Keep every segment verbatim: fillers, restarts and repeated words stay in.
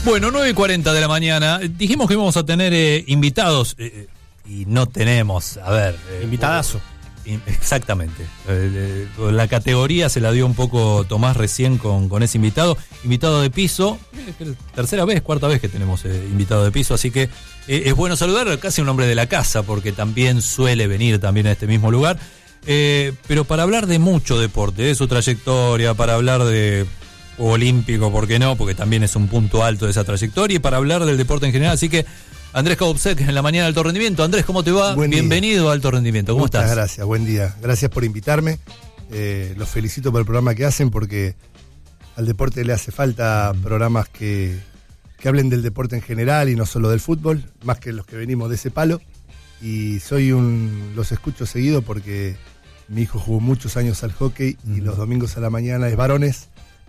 Bueno, nueve y cuarenta de la mañana. Dijimos que íbamos a tener eh, invitados eh, y no tenemos, a ver... Eh, Invitadazo. Eh, exactamente. Eh, eh, la categoría se la dio un poco Tomás recién con, con ese invitado. Invitado de piso. Eh, tercera vez, cuarta vez que tenemos eh, invitado de piso, así que eh, es bueno saludar casi un hombre de la casa, porque también suele venir también a este mismo lugar. Eh, pero para hablar de mucho deporte, de su trayectoria, para hablar de... olímpico, ¿por qué no? Porque también es un punto alto de esa trayectoria, y para hablar del deporte en general. Así que Andrés Kaubsek en la mañana de Alto Rendimiento. Andrés, ¿cómo te va? Buen Bienvenido a Alto Rendimiento. ¿Cómo Muchas estás? Gracias, buen día. Gracias por invitarme. Eh, los felicito por el programa que hacen, porque al deporte le hace falta programas que, que hablen del deporte en general y no solo del fútbol, más que los que venimos de ese palo. Y soy un los escucho seguido porque mi hijo jugó muchos años al hockey y los domingos a la mañana es varones.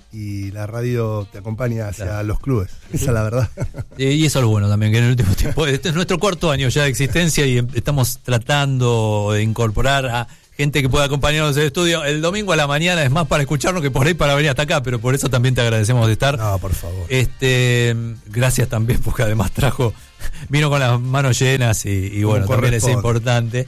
Y la radio te acompaña hacia claro. los clubes, esa es la verdad. Y eso es lo bueno también, que en el último tiempo, este es nuestro cuarto año ya de existencia y estamos tratando de incorporar a gente que pueda acompañarnos en el estudio. El domingo a la mañana es más para escucharnos que por ahí para venir hasta acá, pero por eso también te agradecemos de estar. No, por favor. Este, gracias también, porque además trajo, vino con las manos llenas y, y bueno, también es importante.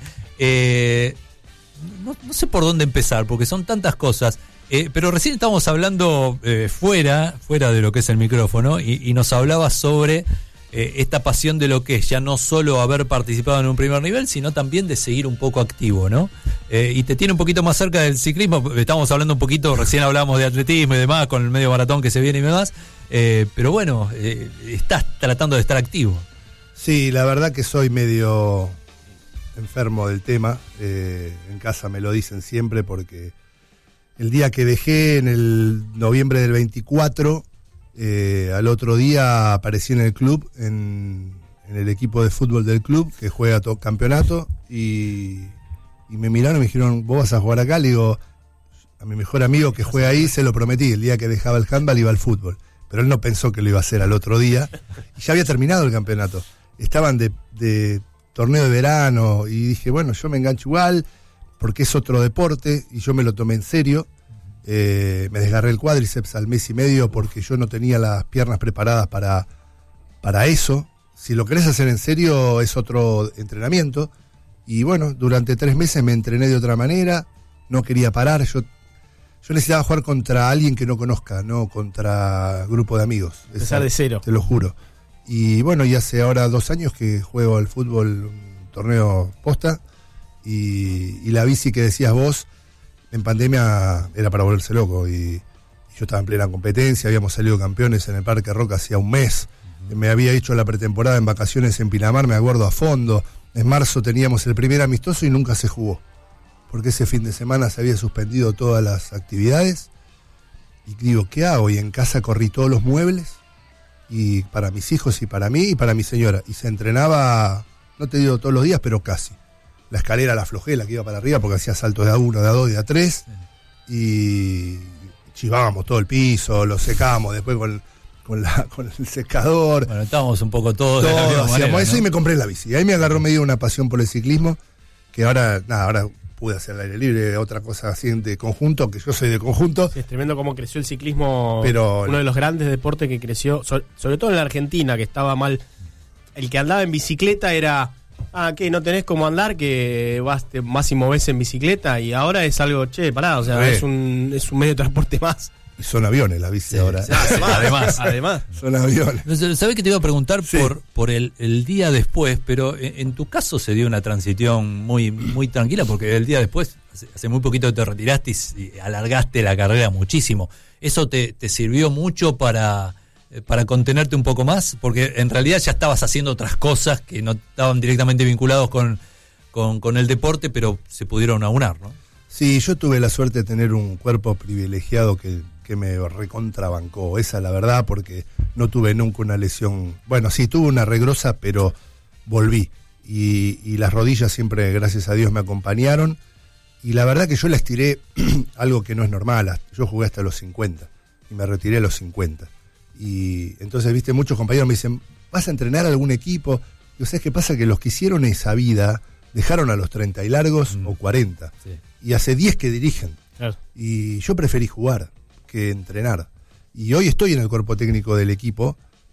Eh, no, no sé por dónde empezar, porque son tantas cosas. Eh, pero recién estábamos hablando eh, fuera, fuera de lo que es el micrófono, y, y nos hablaba sobre eh, esta pasión de lo que es ya no solo haber participado en un primer nivel, sino también de seguir un poco activo, ¿no? Eh, y te tiene un poquito más cerca del ciclismo. Estábamos hablando un poquito, recién hablamos de atletismo y demás, con el medio maratón que se viene y demás, eh, pero bueno, eh, estás tratando de estar activo. Sí, la verdad que soy medio enfermo del tema. Eh, en casa me lo dicen siempre porque... El día que dejé, en el noviembre del veinticuatro, eh, al otro día aparecí en el club, en, en el equipo de fútbol del club, que juega todo campeonato, y, y me miraron y me dijeron, ¿vos vas a jugar acá? Le digo, a mi mejor amigo que juega ahí se lo prometí, el día que dejaba el handball iba al fútbol, pero él no pensó que lo iba a hacer al otro día, y ya había terminado el campeonato. Estaban de, de torneo de verano, y dije, bueno, yo me engancho igual, porque es otro deporte, y yo me lo tomé en serio. Eh, me desgarré el cuádriceps al mes y medio porque yo no tenía las piernas preparadas para, para eso. Si lo querés hacer en serio es otro entrenamiento. Y bueno, durante tres meses me entrené de otra manera, no quería parar. Yo, yo necesitaba jugar contra alguien que no conozca, no contra grupo de amigos. Empezar de cero. Te lo juro. Y bueno, y hace ahora dos años que juego al fútbol, un torneo posta. Y, y la bici que decías vos, en pandemia era para volverse loco. Y, y yo estaba en plena competencia, habíamos salido campeones en el Parque Roca hacía un mes. Uh-huh. Me había hecho la pretemporada en vacaciones en Pinamar, me acuerdo a fondo. En marzo teníamos el primer amistoso y nunca se jugó. Porque ese fin de semana se había suspendido todas las actividades. Y digo, ¿qué hago? Y en casa corrí todos los muebles. Y para mis hijos y para mí y para mi señora. Y se entrenaba, no te digo todos los días, pero casi. La escalera la aflojé, la que iba para arriba, porque hacía saltos de a uno, de a dos, de a tres, y chivábamos todo el piso, lo secábamos después con, con, la, con el secador. Bueno, estábamos un poco todos todo, de la misma hacíamos manera, eso, ¿no? Y me compré la bici. Ahí me agarró medio una pasión por el ciclismo, que ahora, nada, ahora pude hacer el aire libre, otra cosa así de conjunto, que yo soy de conjunto. Sí, es tremendo cómo creció el ciclismo, pero uno de los grandes deportes que creció, sobre todo en la Argentina, que estaba mal. El que andaba en bicicleta era... Ah, ¿qué? ¿No tenés cómo andar? Que vas, te, más y movés en bicicleta, y ahora es algo, che, pará, o sea, sí. es un es un medio de transporte más. Y son aviones las bicis sí, ahora. Sí, además, además. Son aviones. ¿Sabés que te iba a preguntar sí. por, por el, el día después? Pero en, en tu caso se dio una transición muy, muy tranquila, porque el día después, hace, hace muy poquito te retiraste y, y alargaste la carrera muchísimo. ¿Eso te, te sirvió mucho para... para contenerte un poco más? Porque en realidad ya estabas haciendo otras cosas que no estaban directamente vinculados con, con, con el deporte, pero se pudieron aunar, ¿no? Sí, yo tuve la suerte de tener un cuerpo privilegiado que, que me recontrabancó, esa es la verdad, porque no tuve nunca una lesión. Bueno, sí, tuve una regrosa, pero volví. Y, y las rodillas siempre, gracias a Dios, me acompañaron. Y la verdad que yo la estiré algo que no es normal. Yo jugué hasta los cincuenta y me retiré a los cincuenta. Y entonces, viste, muchos compañeros me dicen, ¿vas a entrenar a algún equipo? Y ¿sabes qué pasa? Que los que hicieron esa vida dejaron a los treinta y largos mm. o cuarenta. Sí. Y hace diez que dirigen. Claro. Y yo preferí jugar que entrenar. Y hoy estoy en el cuerpo técnico del equipo,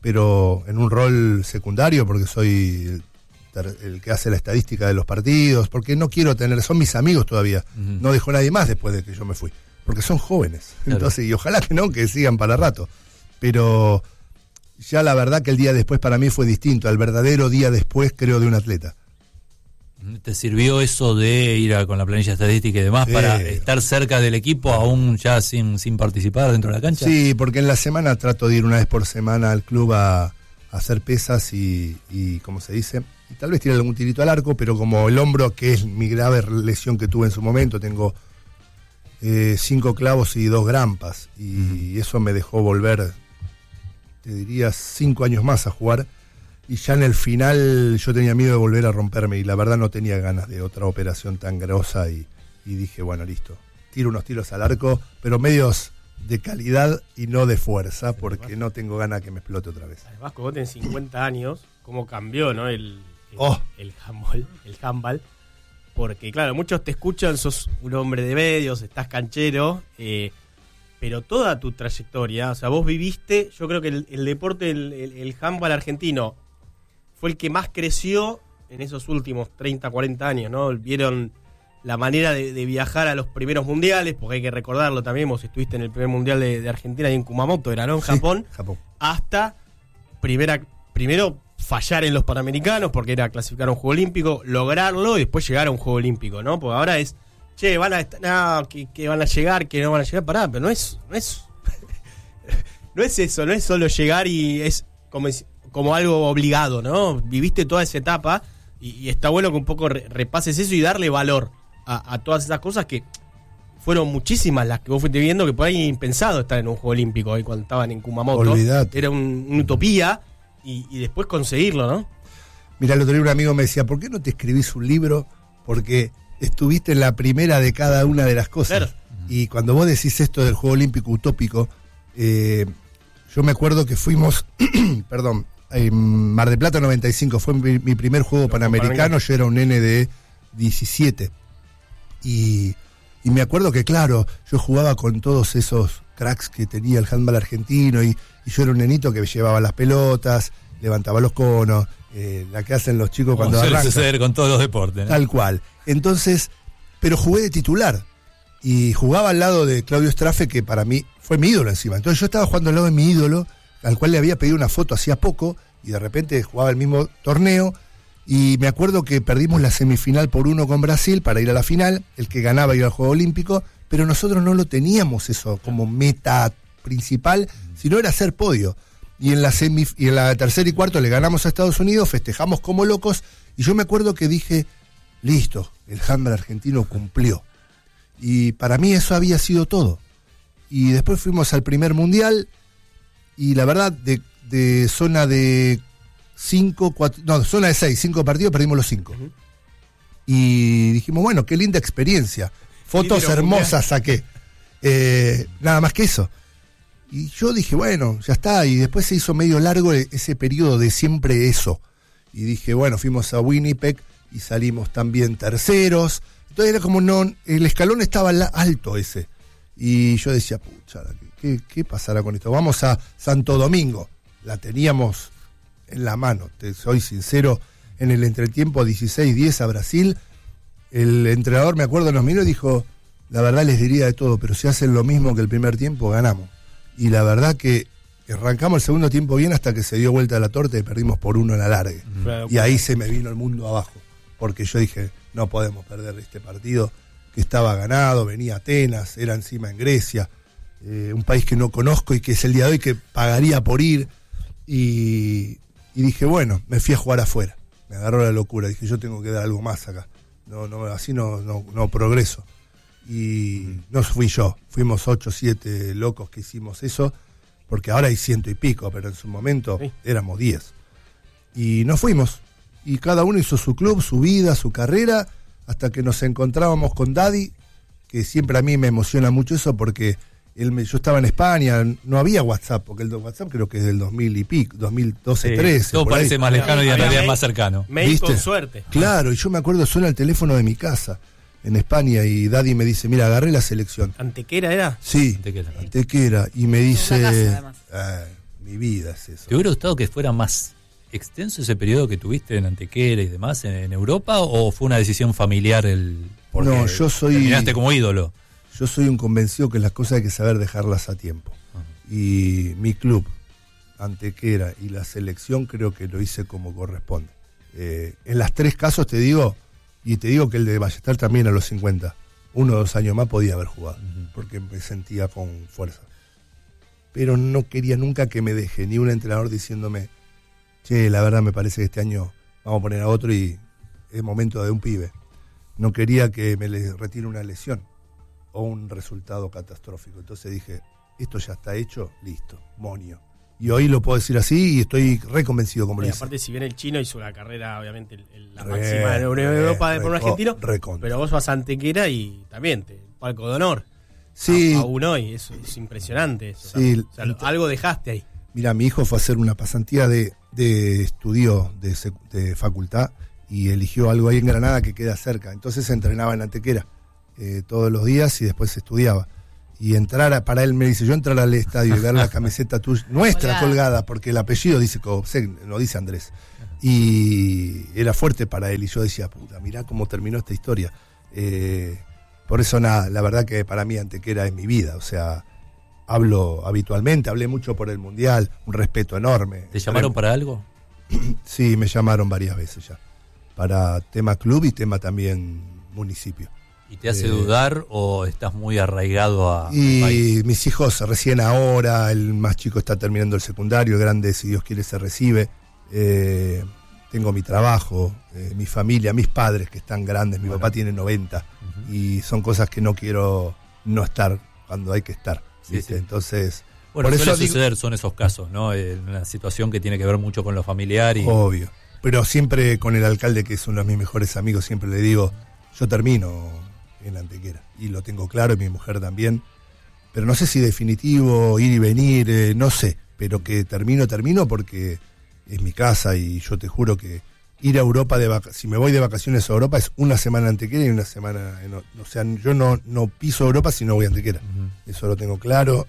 pero en un rol secundario, porque soy el, el que hace la estadística de los partidos, porque no quiero tener, son mis amigos todavía, uh-huh. no dejó nadie más después de que yo me fui, porque son jóvenes, claro. Entonces, y ojalá que no, que sigan para rato, pero ya la verdad que el día después para mí fue distinto, al verdadero día después, creo, de un atleta. ¿Te sirvió eso de ir a, con la planilla estadística y demás sí. para estar cerca del equipo aún ya sin, sin participar dentro de la cancha? Sí, porque en la semana trato de ir una vez por semana al club a, a hacer pesas y, y, como se dice, y tal vez tirar algún tirito al arco, pero como el hombro, que es mi grave lesión que tuve en su momento, tengo eh, cinco clavos y dos grampas, y mm. eso me dejó volver, te diría, cinco años más a jugar. Y ya en el final yo tenía miedo de volver a romperme y la verdad no tenía ganas de otra operación tan grosa y, y dije, bueno, listo, tiro unos tiros al arco, pero medios de calidad y no de fuerza, porque no tengo ganas que me explote otra vez. Además, como vos tenés cincuenta años, cómo cambió, ¿no? El, el, oh. el handball, el handball, porque claro, muchos te escuchan, sos un hombre de medios, estás canchero, eh, pero toda tu trayectoria, o sea, vos viviste, yo creo que el, el deporte, el, el, el handball argentino, fue el que más creció en esos últimos treinta, cuarenta años, ¿no? Vieron la manera de, de viajar a los primeros mundiales, porque hay que recordarlo también, vos estuviste en el primer mundial de, de Argentina y en Kumamoto, era, ¿no? En Japón, sí, Japón. Hasta primera, primero fallar en los Panamericanos, porque era clasificar a un Juego Olímpico, lograrlo y después llegar a un Juego Olímpico, ¿no? Porque ahora es, che, van a estar, no, que, que van a llegar, que no van a llegar, pará, pero no es, no es, no es eso, no es solo llegar y es como como algo obligado, ¿no? Viviste toda esa etapa y, y está bueno que un poco re, repases eso y darle valor a, a todas esas cosas que fueron muchísimas las que vos fuiste viendo, que por ahí impensado estar en un Juego Olímpico ahí cuando estaban en Kumamoto. Olvidate. Era un, una utopía y, y después conseguirlo, ¿no? Mirá, el otro día un amigo me decía, ¿por qué no te escribís un libro? Porque estuviste en la primera de cada una de las cosas. Claro. Y cuando vos decís esto del Juego Olímpico utópico, eh, yo me acuerdo que fuimos, perdón, en Mar del Plata noventa y cinco, fue mi, mi primer juego panamericano, yo era un nene de diecisiete. Y, y me acuerdo que, claro, yo jugaba con todos esos cracks que tenía el handball argentino y, y yo era un nenito que llevaba las pelotas, levantaba los conos, eh, la que hacen los chicos cuando arrancan. Suele suceder con todos los deportes, ¿no? Tal cual. Entonces, pero jugué de titular y jugaba al lado de Claudio Strafe, que para mí fue mi ídolo encima. Entonces yo estaba jugando al lado de mi ídolo, al cual le había pedido una foto hacía poco, y de repente jugaba el mismo torneo, y me acuerdo que perdimos la semifinal por uno con Brasil para ir a la final, el que ganaba iba al Juego Olímpico, pero nosotros no lo teníamos eso como meta principal, sino era hacer podio. Y en la semif- y en la tercera y cuarto le ganamos a Estados Unidos, festejamos como locos, y yo me acuerdo que dije, listo, el handball argentino cumplió. Y para mí eso había sido todo. Y después fuimos al primer mundial, y la verdad, de, de zona de cinco, cuatro, no, zona de seis, cinco partidos, perdimos los cinco. Uh-huh. Y dijimos, bueno, qué linda experiencia. Fotos hermosas saqué. Eh, nada más que eso. Y yo dije, bueno, ya está. Y después se hizo medio largo ese periodo de siempre eso. Y dije, bueno, fuimos a Winnipeg y salimos también terceros. Entonces era como, no, el escalón estaba alto ese. Y yo decía, pucha, ¿qué, qué pasará con esto? Vamos a Santo Domingo. La teníamos en la mano, te soy sincero. En el entretiempo dieciséis diez a Brasil, el entrenador, me acuerdo, nos miró y dijo, la verdad les diría de todo, pero si hacen lo mismo que el primer tiempo, ganamos. Y la verdad que arrancamos el segundo tiempo bien hasta que se dio vuelta la torta y perdimos por uno en alargue. Claro, y ahí se me vino el mundo abajo, porque yo dije, no podemos perder este partido, que estaba ganado, venía Atenas, era encima en Grecia, eh, un país que no conozco y que es el día de hoy que pagaría por ir. Y, y dije, bueno, me fui a jugar afuera. Me agarró la locura, dije, yo tengo que dar algo más acá. No, no, así no, no, no progreso. Y no fui yo, fuimos ocho, siete locos que hicimos eso, porque ahora hay ciento y pico, pero en su momento sí. éramos diez. Y nos fuimos, y cada uno hizo su club, su vida, su carrera, hasta que nos encontrábamos con Daddy, que siempre a mí me emociona mucho eso, porque él me, yo estaba en España, no había WhatsApp, porque el de WhatsApp creo que es del dos mil y pico, dos mil doce, sí, trece. Todo parece ahí. Más lejano y en realidad es más cercano. Mail con suerte. Claro, y yo me acuerdo, suena el teléfono de mi casa en España y Daddy me dice, mira, agarré la selección. ¿Antequera era? Sí, Antequera. Antequera. Y me dice, casa, eh, mi vida es eso. ¿Te hubiera gustado que fuera más extenso ese periodo que tuviste en Antequera y demás en, en Europa, o fue una decisión familiar el porque no, yo soy terminaste como ídolo? Yo soy un convencido que las cosas hay que saber dejarlas a tiempo. Uh-huh. Y mi club, Antequera y la selección creo que lo hice como corresponde. Eh, en las tres casos te digo, y te digo que el de Ballester también a los cincuenta, uno o dos años más podía haber jugado, uh-huh. porque me sentía con fuerza. Pero no quería nunca que me deje ni un entrenador diciéndome, che, la verdad me parece que este año vamos a poner a otro y es momento de un pibe. No quería que me le retire una lesión o un resultado catastrófico. Entonces dije, esto ya está hecho, listo, monio. Y hoy lo puedo decir así y estoy reconvencido como y lo hice. Aparte, si bien el chino hizo una carrera, obviamente, el, el, la re, máxima de Europa re, por un argentino, recontra. Pero vos vas a Antequera y también, te, palco de honor. Sí. A, a uno hoy, eso es impresionante. Eso, sí, o sea, ent- algo dejaste ahí. Mira, mi hijo fue a hacer una pasantía de, de estudio de, de facultad y eligió algo ahí en Granada que queda cerca. Entonces se entrenaba en Antequera eh, todos los días y después estudiaba. Y entrar a, para él me dice, yo entrar al estadio y ver la camiseta tuya, nuestra colgada. colgada, porque el apellido dice Kovsek, no dice Andrés. Y era fuerte para él. Y yo decía, puta, mirá cómo terminó esta historia. Eh, por eso nada, la verdad que para mí Antequera es mi vida. O sea, hablo habitualmente, hablé mucho por el Mundial, un respeto enorme. ¿Te llamaron para algo? Sí, me llamaron varias veces ya. Para tema club y tema también municipio. ¿Y te hace eh, dudar o estás muy arraigado a y al país? Mis hijos recién ahora, el más chico está terminando el secundario, el grande, si Dios quiere, se recibe. Eh, tengo mi trabajo, eh, mi familia, mis padres que están grandes, mi bueno. papá tiene noventa, uh-huh. y son cosas que no quiero no estar cuando hay que estar. Sí, sí. Entonces, bueno, por suele eso suceder, digo, son esos casos, ¿no? En una situación que tiene que ver mucho con lo familiar. Y... Obvio, pero siempre con el alcalde, que es uno de mis mejores amigos, siempre le digo, yo termino en Antequera, y lo tengo claro, y mi mujer también, pero no sé si definitivo, ir y venir, eh, no sé, pero que termino, termino porque es mi casa, y yo te juro que ir a Europa, de vac- si me voy de vacaciones a Europa, es una semana en Antequera y una semana en, o sea, yo no, no piso Europa si no voy a Antequera, uh-huh. Eso lo tengo claro.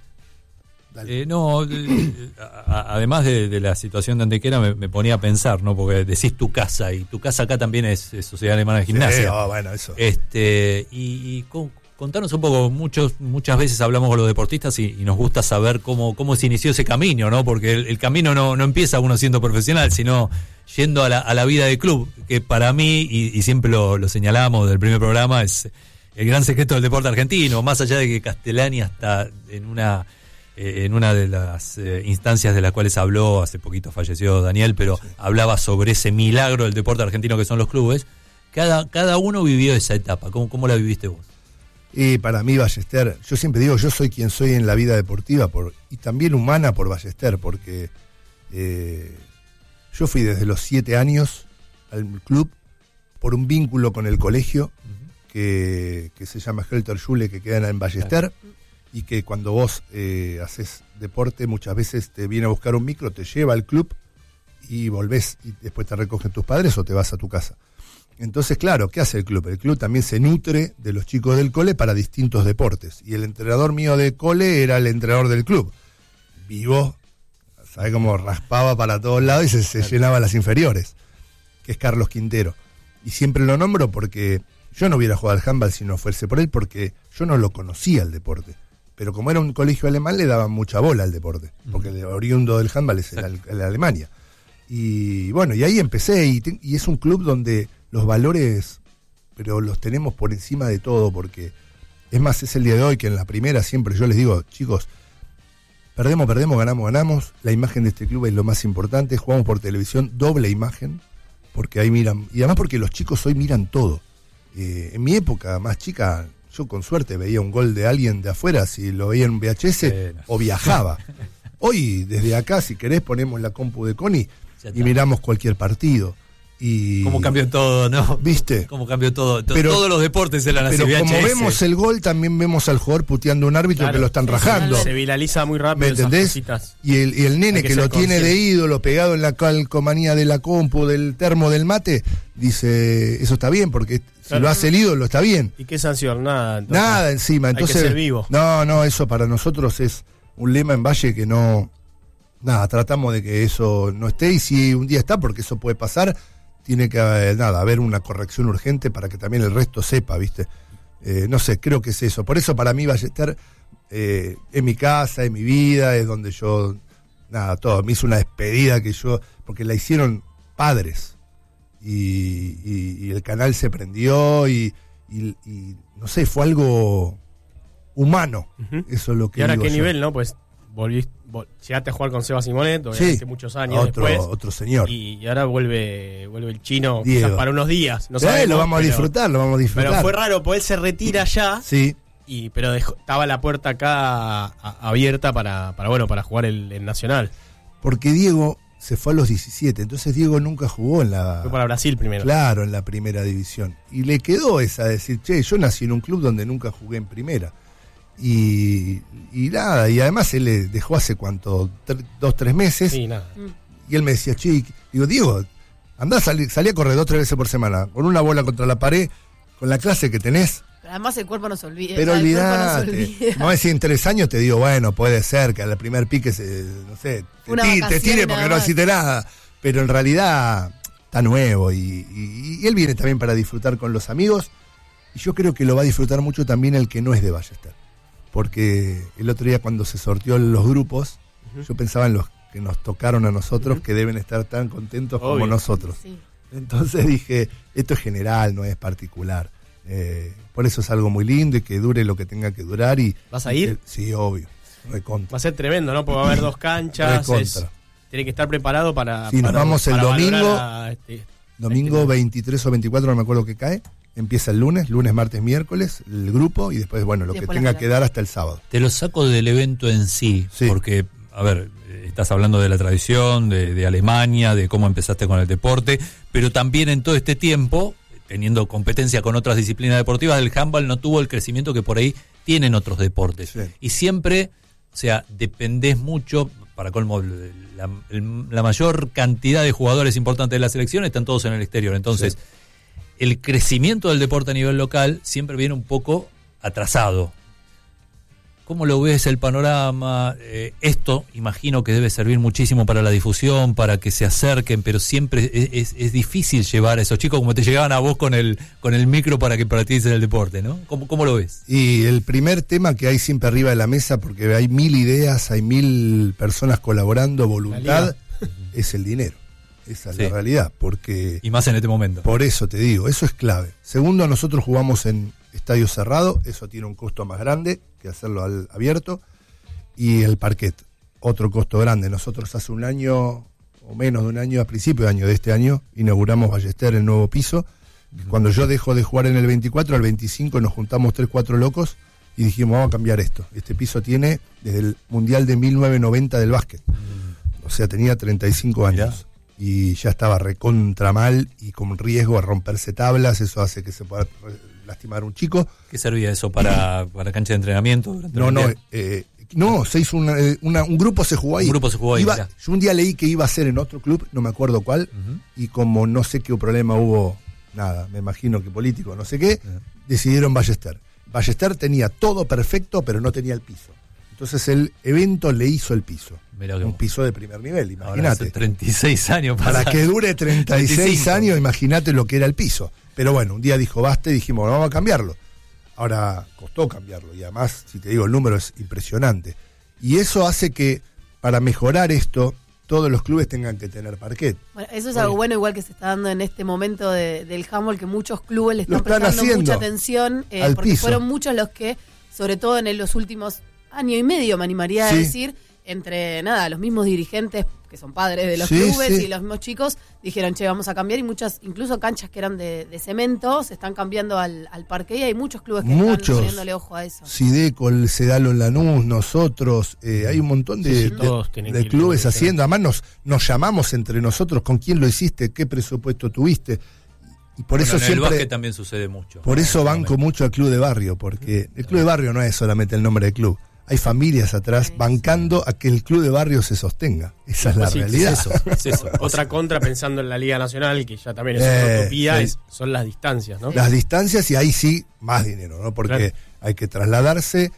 Eh, no, eh, a, además de, de la situación de Antequera me, me ponía a pensar, ¿no? Porque decís tu casa, y tu casa acá también es, es Sociedad Alemana de Gimnasia. Sí, oh, bueno, eso. Este, y, y con, contanos un poco, muchos, muchas veces hablamos con los deportistas y, y nos gusta saber cómo, cómo se inició ese camino, ¿no? Porque el, el camino no, no empieza uno siendo profesional, sino yendo a la, a la vida de club, que para mí, y, y siempre lo, lo señalamos del primer programa, es el gran secreto del deporte argentino, más allá de que Castellani hasta en una... en una de las eh, instancias de las cuales habló, hace poquito falleció Daniel, pero sí. hablaba sobre ese milagro del deporte argentino que son los clubes. Cada, cada uno vivió esa etapa. ¿Cómo, cómo la viviste vos? Y para mí Ballester, yo siempre digo, yo soy quien soy en la vida deportiva por, y también humana por Ballester, porque eh, yo fui desde los siete años al club por un vínculo con el colegio, uh-huh. que, que se llama Helter Schule, que queda en Ballester. Claro. Y que cuando vos eh, haces deporte, muchas veces te viene a buscar un micro, te lleva al club y volvés y después te recogen tus padres o te vas a tu casa. Entonces, claro, ¿qué hace el club? El club también se nutre de los chicos del cole para distintos deportes. Y el entrenador mío de cole era el entrenador del club. Vivo, ¿sabés cómo raspaba para todos lados y se, se llenaba las inferiores? Que es Carlos Quintero. Y siempre lo nombro porque yo no hubiera jugado al handball si no fuese por él, porque yo no lo conocía el deporte. Pero como era un colegio alemán, le daban mucha bola al deporte, porque el oriundo del handball es en Alemania. Y bueno, y ahí empecé, y, te, y es un club donde los valores, pero los tenemos por encima de todo, porque es más, es el día de hoy que en la primera siempre yo les digo, chicos, perdemos, perdemos, ganamos, ganamos, la imagen de este club es lo más importante, jugamos por televisión, doble imagen, porque ahí miran, y además porque los chicos hoy miran todo. Eh, en mi época más chica, yo con suerte veía un gol de alguien de afuera, si lo veía en un V H S, sí, no. o viajaba. Hoy, desde acá, si querés, ponemos la compu de Connie y miramos cualquier partido. Y cómo cambió todo, ¿no? ¿Viste? Cómo cambió todo. Pero, Todos los deportes eran así. Pero V H S. Como vemos el gol, también vemos al jugador puteando a un árbitro, claro, que lo están rajando. Se viraliza muy rápido. ¿Me entendés? Y el, y el nene que, que lo tiene de ídolo, pegado en la calcomanía de la compu, del termo, del mate, dice, eso está bien, porque si claro. lo hace el ídolo, está bien. ¿Y qué sanción? Nada. Entonces, Nada encima. Entonces, hay que ser vivo. No, no, eso para nosotros es un lema en Valle que no... nada, tratamos de que eso no esté, y si un día está, porque eso puede pasar, tiene que eh, nada, haber una corrección urgente para que también el resto sepa, ¿viste? Eh, no sé, creo que es eso. Por eso para mí Ballester eh, es mi casa, es mi vida, es donde yo, nada, todo. Me hizo una despedida que yo, porque la hicieron padres, y, y, y el canal se prendió, y, y, y no sé, fue algo humano. Uh-huh. Eso es lo que ¿Y ahora digo qué yo. nivel, no? Pues volviste, vol- llegaste a jugar con Seba Simonet, obviamente, sí, muchos años otro, después. otro señor. Y, y ahora vuelve vuelve el chino, Diego. quizás para unos días. No Sí, sabemos, lo vamos pero, a disfrutar, lo vamos a disfrutar. Pero fue raro, porque él se retira ya, sí. y pero dejó, estaba la puerta acá a, a, abierta para, para, bueno, para jugar el, el Nacional. Porque Diego se fue a los diecisiete, entonces Diego nunca jugó en la... Fue para Brasil primero. Claro, en la primera división. Y le quedó esa de decir, che, yo nací en un club donde nunca jugué en primera. Y, y nada, y además él le dejó hace cuánto, tre- dos, tres meses. Sí, nada. Y él me decía, che, digo, Diego, andá, salí, salí a correr dos, tres veces por semana, con una bola contra la pared, con la clase que tenés. Pero además el cuerpo no se olvida. Pero o sea, el cuerpo olvidate, no se olvida. no es si en tres años te digo, bueno, puede ser que al primer pique se, no sé, te, Una tire, te vacación tire y porque nada no más. hiciste nada. Pero en realidad está nuevo y, y, y él viene también para disfrutar con los amigos, y yo creo que lo va a disfrutar mucho también el que no es de Ballester. Porque el otro día cuando se sorteó los grupos, uh-huh. yo pensaba en los que nos tocaron a nosotros, uh-huh. que deben estar tan contentos Obvio. como nosotros. Sí. Entonces dije, esto es general, no es particular. Eh, por eso es algo muy lindo y que dure lo que tenga que durar. Y, ¿Vas a ir? Y, sí, obvio. Recontra. Va a ser tremendo, ¿no? Porque va a haber dos canchas. Es, tiene que estar preparado para... Sí, para, nos vamos el para domingo, a este, domingo este veintitrés o veinticuatro, no me acuerdo qué cae. Empieza el lunes, lunes, martes, miércoles, el grupo, y después, bueno, lo después que tenga que dar hasta el sábado. Te lo saco del evento en sí, sí. porque, a ver, estás hablando de la tradición, de, de Alemania, de cómo empezaste con el deporte, pero también en todo este tiempo, teniendo competencia con otras disciplinas deportivas, el handball no tuvo el crecimiento que por ahí tienen otros deportes. Sí. Y siempre, o sea, dependés mucho, para colmo, la, la mayor cantidad de jugadores importantes de la selección están todos en el exterior, entonces... Sí. El crecimiento del deporte a nivel local siempre viene un poco atrasado. ¿Cómo lo ves el panorama? Eh, esto imagino que debe servir muchísimo para la difusión, para que se acerquen, pero siempre es, es, es difícil llevar a esos chicos como te llegaban a vos con el con el micro para que practiques el deporte, ¿no? ¿Cómo, cómo lo ves? Y el primer tema que hay siempre arriba de la mesa, porque hay mil ideas, hay mil personas colaborando, voluntad, es el dinero. Esa es sí. la realidad, porque... Y más en este momento. Por eso te digo, eso es clave. Segundo, nosotros jugamos en estadio cerrado, eso tiene un costo más grande que hacerlo al abierto, y el parquet, otro costo grande. Nosotros hace un año, o menos de un año, a principio de año de este año, inauguramos Ballester, el nuevo piso. Uh-huh. Cuando yo dejo de jugar en el veinticuatro, al veinticinco nos juntamos tres, cuatro locos, y dijimos, vamos a cambiar esto. Este piso tiene desde el Mundial de mil novecientos noventa del básquet. Uh-huh. O sea, tenía treinta y cinco años. Mirá. Y ya estaba recontra mal y con riesgo a romperse tablas, eso hace que se pueda lastimar un chico. ¿Qué servía eso para, para cancha de entrenamiento? No, no, eh, no, se hizo una, una, un grupo se jugó ahí. Un grupo se jugó ahí. Iba, yo un día leí que iba a ser en otro club, no me acuerdo cuál, uh-huh. y como no sé qué problema hubo, nada, me imagino que político, no sé qué, uh-huh. decidieron Ballester. Ballester tenía todo perfecto, pero no tenía el piso. Entonces el evento le hizo el piso. Mirá un piso de primer nivel, imagínate. treinta y seis años para, para que dure treinta y seis veinticinco años, imagínate lo que era el piso. Pero bueno, un día dijo basta y dijimos, vamos a cambiarlo. Ahora costó cambiarlo y además, si te digo, el número es impresionante. Y eso hace que para mejorar esto, todos los clubes tengan que tener parquet. Bueno, eso es algo Oye. bueno, igual que se está dando en este momento de, del handball, que muchos clubes le están, están prestando mucha atención, eh, porque piso. fueron muchos los que, sobre todo en los últimos año y medio, me animaría sí. a decir, entre nada, los mismos dirigentes que son padres de los sí, clubes sí. y los mismos chicos dijeron, che, vamos a cambiar, y muchas, incluso canchas que eran de, de cemento, se están cambiando al, al parque, y hay muchos clubes que muchos. están poniéndole ojo a eso. Sideco, el Sedalo en Lanús, nosotros, eh, hay un montón de, sí, sí, de, de clubes haciendo, además nos, nos llamamos entre nosotros, con quién lo hiciste, qué presupuesto tuviste. Y por bueno, eso en siempre, el básquet también sucede mucho. Por eso banco mucho al club de barrio, porque el club de barrio no es solamente el nombre del club. Hay familias atrás sí, bancando sí. a que el club de barrio se sostenga. Esa es la sí, realidad. Es eso, es eso. Otra contra, pensando en la Liga Nacional, que ya también es eh, una utopía, sí. es, son las distancias, ¿no? Las distancias, y ahí sí, más dinero, ¿no? Porque claro. hay que trasladarse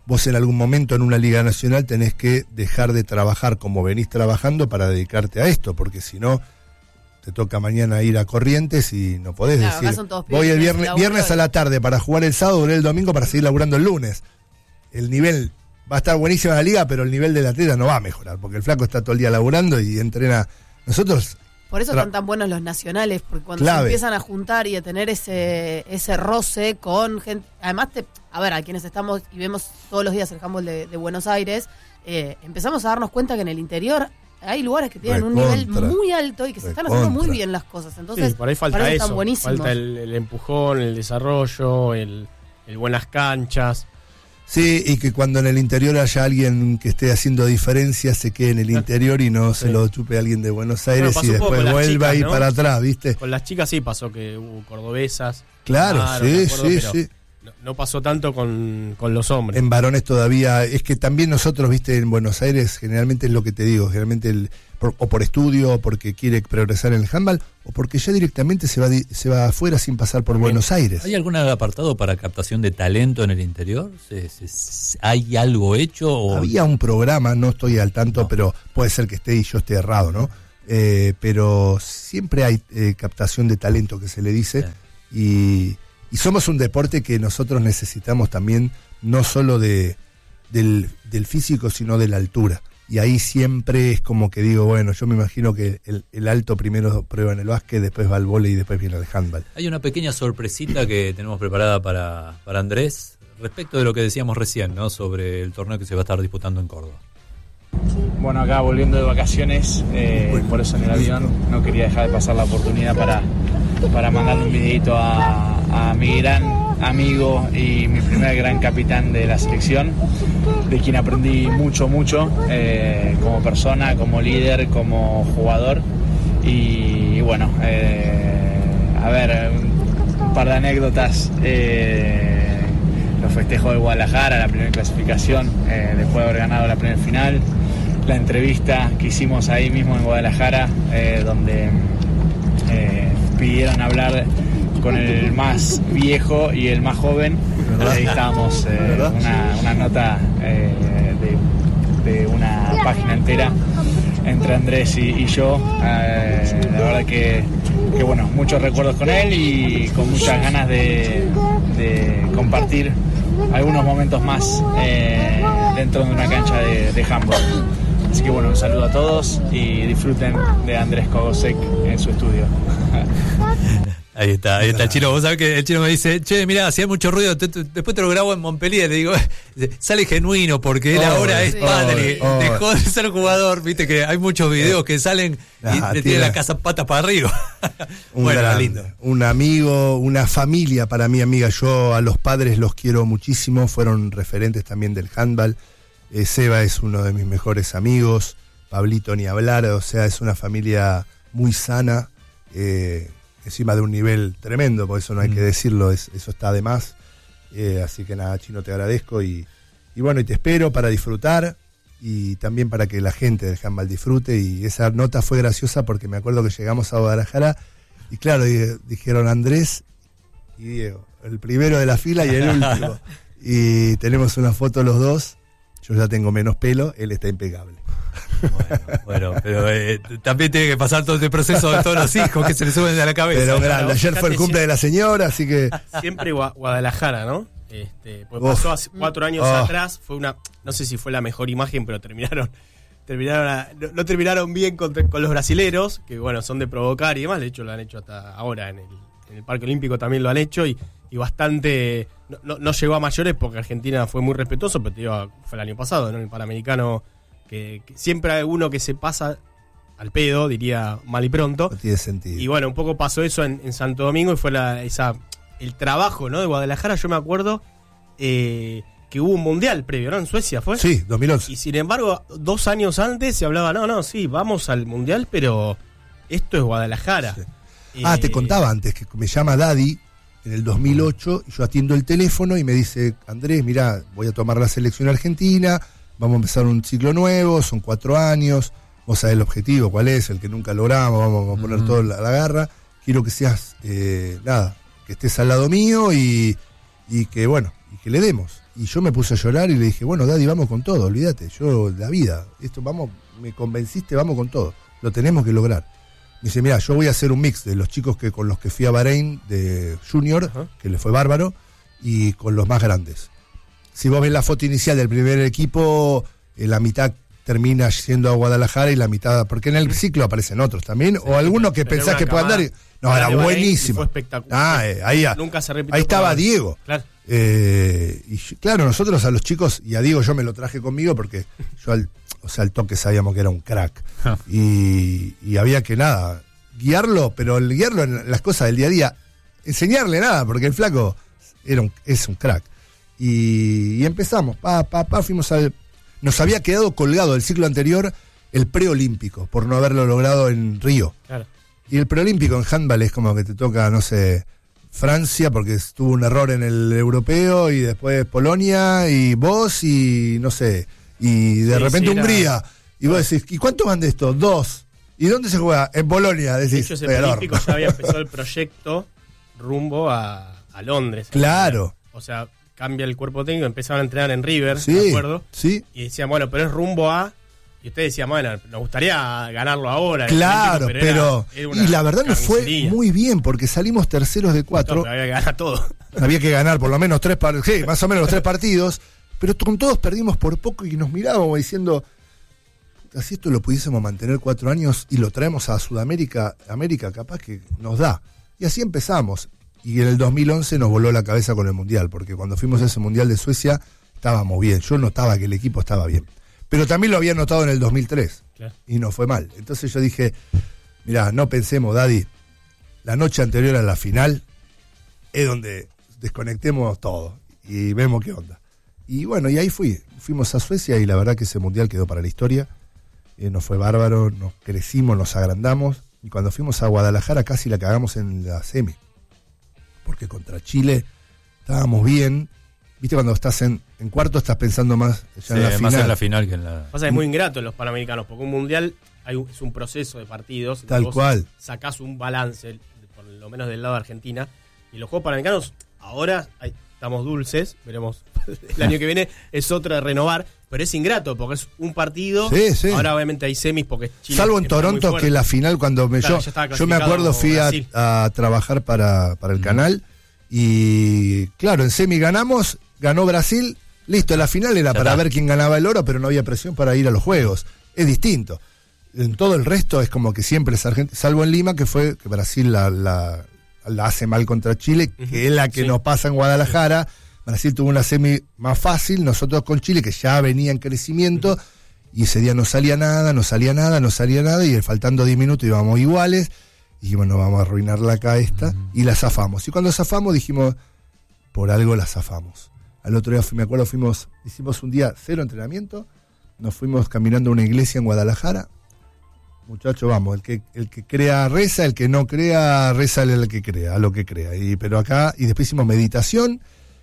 vos en algún momento en una liga nacional tenés que dejar de trabajar como venís trabajando para dedicarte a esto, porque si no, te toca mañana ir a Corrientes y no podés claro, decir, voy el viernes, viernes a la tarde para jugar el sábado, volver el domingo para seguir laburando el lunes. El nivel va a estar buenísima la liga, pero el nivel del atleta no va a mejorar, porque el flaco está todo el día laburando y entrena. Nosotros... Por eso están tan buenos los nacionales, porque cuando clave. se empiezan a juntar y a tener ese ese roce con gente... Además, te, a ver, a quienes estamos y vemos todos los días el handball de, de Buenos Aires, eh, empezamos a darnos cuenta que en el interior hay lugares que tienen Recontra. un nivel muy alto y que se están Recontra. haciendo muy bien las cosas. Entonces, sí, por ahí falta eso, están buenísimos. Falta el, el empujón, el desarrollo, el, el buenas canchas. Sí, y que cuando en el interior haya alguien que esté haciendo diferencias, se quede en el interior y no sí. se lo chupe a alguien de Buenos Aires bueno, y después vuelva a ir ¿no? para atrás, ¿viste? Con las chicas sí pasó que hubo cordobesas. Claro, claro sí, acuerdo, sí, sí. No, no pasó tanto con, con los hombres. En varones todavía, es que también nosotros, viste, en Buenos Aires, generalmente es lo que te digo, generalmente el, por, o por estudio, o porque quiere progresar en el handball, o porque ya directamente se va se va afuera sin pasar por también. Buenos Aires. ¿Hay algún apartado para captación de talento en el interior? ¿Se, se, ¿Hay algo hecho? O... Había un programa, no estoy al tanto, no. pero puede ser que esté y yo esté errado, ¿no? Eh, pero siempre hay eh, captación de talento que se le dice, sí. y... Y somos un deporte que nosotros necesitamos también, no solo de del, del físico, sino de la altura. Y ahí siempre es como que digo, bueno, yo me imagino que el, el alto primero prueba en el básquet, después va al vóley y después viene el handball. Hay una pequeña sorpresita que tenemos preparada para, para Andrés, respecto de lo que decíamos recién, ¿no? Sobre el torneo que se va a estar disputando en Córdoba. Bueno, acá volviendo de vacaciones, eh, bueno, por eso en el avión no quería dejar de pasar la oportunidad para, para mandarle un videito a, a mi gran amigo y mi primer gran capitán de la selección, de quien aprendí mucho, mucho, eh, como persona, como líder, como jugador. Y, y bueno, eh, a ver, un par de anécdotas. Eh, los festejos de Guadalajara, la primera clasificación, eh, después de haber ganado la primera final. La entrevista que hicimos ahí mismo en Guadalajara, eh, donde eh, pidieron hablar con el más viejo y el más joven. Ahí estábamos, eh, una, una nota eh, de, de una página entera entre Andrés y, y yo. Eh, la verdad que, que bueno, muchos recuerdos con él y con muchas ganas de, de compartir algunos momentos más eh, dentro de una cancha de, de handball. Así que bueno, un saludo a todos y disfruten de Andrés Kogosek en su estudio. Ahí está, ahí está el chino. Vos sabés que el chino me dice, che, mirá, hacía mucho ruido, te, te, después te lo grabo en Montpellier. Le digo, sale genuino porque él oh, ahora es padre, oh, oh. dejó de ser jugador. Viste que hay muchos videos que salen ah, y te tiene la casa patas para arriba. Un bueno, gran, lindo. Un amigo, una familia para mí, amiga. Yo a los padres los quiero muchísimo, fueron referentes también del handball. Eh, Seba es uno de mis mejores amigos, Pablito ni hablar, o sea, es una familia muy sana, eh, encima de un nivel tremendo, por eso no hay mm. que decirlo, es, eso está de más. Eh, así que nada, Chino, te agradezco y, y bueno, y te espero para disfrutar y también para que la gente del handball disfrute. Y esa nota fue graciosa porque me acuerdo que llegamos a Guadalajara y claro, y, dijeron Andrés y Diego, el primero de la fila y el último. Y tenemos una foto los dos. Yo ya tengo menos pelo, él está impecable. Bueno, bueno pero eh, también tiene que pasar todo este proceso de todos los hijos que se le suben de la cabeza. Pero grande, ayer fue el cumple de la señora, así que... Siempre Guadalajara, ¿no? Este, pues pasó hace cuatro años oh. atrás, fue una, no sé si fue la mejor imagen, pero terminaron, terminaron a, no, no terminaron bien con, con los brasileros, que bueno, son de provocar y demás, de hecho lo han hecho hasta ahora en el, en el Parque Olímpico también lo han hecho y y bastante, no, no, no llegó a mayores porque Argentina fue muy respetuoso, pero te digo, fue el año pasado, ¿no? El Panamericano, que, que siempre hay uno que se pasa al pedo, diría mal y pronto. No tiene sentido. Y bueno, un poco pasó eso en, en Santo Domingo y fue la, esa, el trabajo, ¿no? De Guadalajara, yo me acuerdo eh, que hubo un mundial previo, ¿no? En Suecia fue. Sí, dos mil once. Y sin embargo, dos años antes se hablaba, no, no, sí, vamos al mundial, pero esto es Guadalajara. Sí. Eh, ah, te contaba antes que me llama Daddy en el dos mil ocho, y yo atiendo el teléfono y me dice, Andrés, mirá, voy a tomar la selección argentina, vamos a empezar un ciclo nuevo, son cuatro años, vos sabés el objetivo, cuál es, el que nunca logramos, vamos a poner uh-huh. todo la, la garra, quiero que seas, eh, nada, que estés al lado mío y, y que, bueno, y que le demos. Y yo me puse a llorar y le dije, bueno, Daddy, vamos con todo, olvídate, yo, la vida, esto, vamos, me convenciste, vamos con todo, lo tenemos que lograr. Me dice, mira, yo voy a hacer un mix de los chicos que con los que fui a Bahrein de Junior, uh-huh. que le fue bárbaro, y con los más grandes. Si vos ves la foto inicial del primer equipo, eh, la mitad termina yendo a Guadalajara y la mitad, porque en el ciclo aparecen otros también, sí, o algunos que pensás que puedan dar. No, era buenísimo. Fue espectacular. Ah, eh, ahí, Nunca se repitió. Ahí estaba Diego. Claro. Eh, y claro, nosotros a los chicos, y a Diego yo me lo traje conmigo porque yo al, o sea, al toque sabíamos que era un crack. y, y había que nada, guiarlo, pero el guiarlo en las cosas del día a día, enseñarle nada, porque el flaco era un, es un crack. Y, y empezamos, pa, pa, pa, fuimos al. Nos había quedado colgado del ciclo anterior el preolímpico, por no haberlo logrado en Río. Claro. Y el preolímpico en handball es como que te toca, no sé, Francia, porque tuvo un error en el europeo, y después Polonia, y vos, y no sé, y de sí, repente sí, Hungría. Era... Y vos decís, ¿y cuántos van de estos? Dos. ¿Y dónde se juega? En Polonia, decís. De hecho, ese preolímpico ya había empezado el proyecto rumbo a, a Londres. Claro. O sea, cambia el cuerpo técnico, empezaban a entrenar en River, sí, ¿de acuerdo? Sí. Y decían, bueno, pero es rumbo a... Y usted decía, bueno, nos gustaría ganarlo ahora. Claro, pero... pero era, era y la verdad nos fue muy bien, porque salimos terceros de cuatro. No, pero había que ganar todo. Había que ganar por lo menos tres partidos, sí, más o menos los tres partidos, pero con todos perdimos por poco y nos mirábamos diciendo, así esto lo pudiésemos mantener cuatro años y lo traemos a Sudamérica, América, capaz que nos da. Y así empezamos. Y en el dos mil once nos voló la cabeza con el Mundial, porque cuando fuimos a ese Mundial de Suecia estábamos bien. Yo notaba que el equipo estaba bien. Pero también lo había notado en el dos mil tres. Claro. Y no fue mal. Entonces yo dije, mirá, no pensemos, Daddy, la noche anterior a la final es donde desconectemos todo y vemos qué onda. Y bueno, y ahí fui. Fuimos a Suecia y la verdad que ese Mundial quedó para la historia. Eh, nos fue bárbaro, nos crecimos, nos agrandamos. Y cuando fuimos a Guadalajara casi la cagamos en la semi. Porque contra Chile estábamos bien. Viste, cuando estás en, en cuarto estás pensando más ya sí, en la más final. en la final que en la... Pasa que es muy ingrato en los Panamericanos, porque un mundial hay un, es un proceso de partidos. Tal vos cual. Sacás un balance, por lo menos del lado de Argentina. Y los Juegos Panamericanos, ahora hay, estamos dulces, veremos el año que viene, es otra de renovar, pero es ingrato, porque es un partido. Sí, sí. Ahora obviamente hay semis, porque Chile. Salvo en Toronto, que la final, cuando me claro, yo, yo me acuerdo, fui a, a trabajar para, para el mm. canal. Y claro, en semi ganamos, ganó Brasil, listo, la final era ya para está. ver quién ganaba el oro, pero no había presión para ir a los juegos. Es distinto. En todo el resto es como que siempre es Argentina, salvo en Lima, que fue que Brasil la, la, la hace mal contra Chile, uh-huh. que es la que sí. nos pasa en Guadalajara. Brasil tuvo una semi más fácil, nosotros con Chile, que ya venía en crecimiento, uh-huh. y ese día no salía nada, no salía nada, no salía nada, y faltando diez minutos íbamos iguales. Y dijimos, no, vamos a arruinarla acá esta, uh-huh. y la zafamos. Y cuando zafamos dijimos, por algo la zafamos. Al otro día, me acuerdo, fuimos, hicimos un día cero entrenamiento, nos fuimos caminando a una iglesia en Guadalajara. Muchachos, vamos, el que el que crea reza, el que no crea reza el que crea, a lo que crea. Y, pero acá, y después hicimos meditación,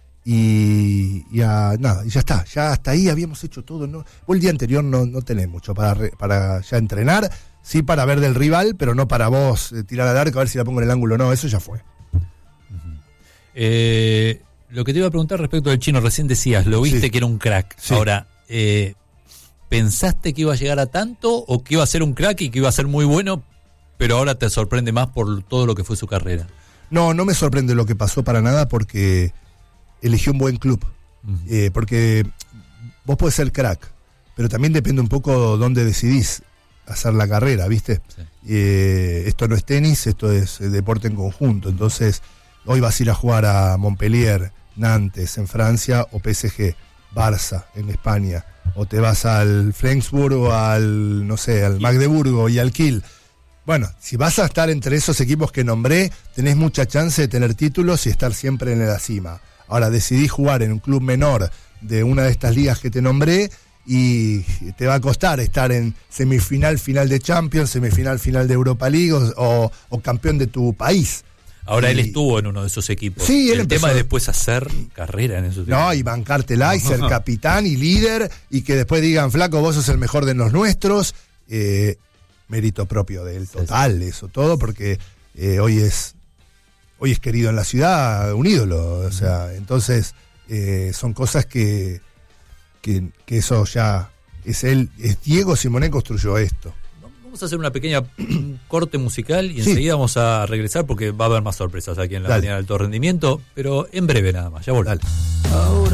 y, y a, nada, y ya está, ya hasta ahí habíamos hecho todo. ¿No? Vos el día anterior no, no tenés mucho para, re, para ya entrenar. Sí, para ver del rival, pero no para vos eh, tirar al arco a ver si la pongo en el ángulo o no, eso ya fue. Uh-huh. Eh, lo que te iba a preguntar respecto del Chino, recién decías, lo viste sí. que era un crack. Sí. Ahora, eh, ¿pensaste que iba a llegar a tanto o que iba a ser un crack y que iba a ser muy bueno, pero ahora te sorprende más por todo lo que fue su carrera? No, no me sorprende lo que pasó para nada porque eligió un buen club. Uh-huh. Eh, porque vos podés ser crack, pero también depende un poco dónde decidís hacer la carrera, ¿viste? Sí. Eh, esto no es tenis, esto es deporte en conjunto. Entonces, hoy vas a ir a jugar a Montpellier, Nantes en Francia, o P S G, Barça en España, o te vas al Flensburg o al, no sé, al Magdeburgo y al Kiel. Bueno, si vas a estar entre esos equipos que nombré, tenés mucha chance de tener títulos y estar siempre en la cima. Ahora, decidí jugar en un club menor de una de estas ligas que te nombré, y te va a costar estar en semifinal, final de Champions, semifinal, final de Europa League o, o campeón de tu país. Ahora y, él estuvo en uno de esos equipos. Sí, él el empezó, tema es después hacer carrera en esos No, equipos. Y bancártela y ser capitán y líder y que después digan, flaco, vos sos el mejor de los nuestros. Eh, mérito propio de él, total, sí, sí. Eso todo, porque eh, hoy es hoy es querido en la ciudad, un ídolo. O sea, entonces... eh, son cosas que, que, que eso ya es él, es Diego Simonet construyó esto. Vamos a hacer una pequeña corte musical y sí. enseguida vamos a regresar porque va a haber más sorpresas aquí en la Dale. Mañana del Alto Rendimiento, pero en breve nada más, ya volvemos.